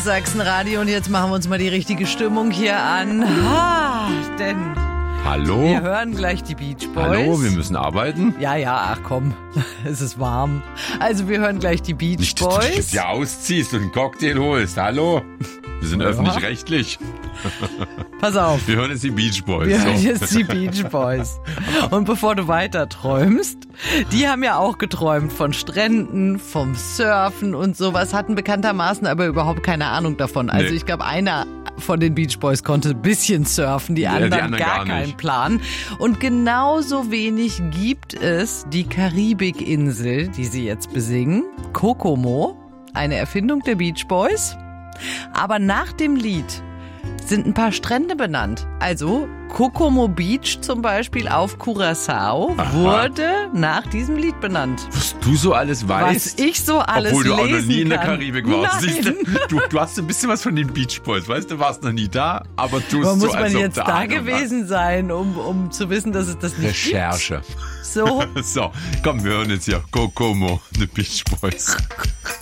ist Sachsenradio und jetzt machen wir uns mal die richtige Stimmung hier an. Denn Hallo? wir hören gleich die Beach Boys. Hallo, wir müssen arbeiten. Ja, ach komm, es ist warm. Also wir hören gleich die Beach Nicht, dass du dich Boys. jetzt ja ausziehst und einen Cocktail holst. Hallo? Wir sind öffentlich-rechtlich. Pass auf. Wir hören jetzt die Beach Boys. Wir hören So. jetzt die Beach Boys. Und bevor du weiter träumst, die haben ja auch geträumt von Stränden, vom Surfen und sowas, hatten bekanntermaßen aber überhaupt keine Ahnung davon. Also Nee. ich glaube, einer von den Beach Boys konnte ein bisschen surfen, die anderen gar keinen nicht. Plan. Und genauso wenig gibt es die Karibikinsel, die sie jetzt besingen, Kokomo, eine Erfindung der Beach Boys. Aber nach dem Lied sind ein paar Strände benannt. Also Kokomo Beach zum Beispiel auf Curaçao wurde nach diesem Lied benannt. Was du so alles weißt. Was ich so alles Obwohl du auch noch lesen nie in der kann. Karibik warst. Nein. Siehst du hast ein bisschen was von den Beach Boys. Weißt du, warst noch nie da, aber tust Aber so, muss man als ob jetzt du da Ahnung gewesen sein, um zu wissen, dass es das nicht Recherche. gibt? So. So, komm, wir hören jetzt hier Kokomo, The Beach Boys.